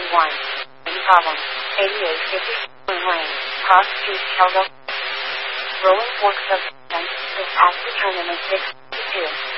1. Any problem. 8850 Lane. Cross Street, Kelville. Rolling Fork Substance. This at the tournament 6 2.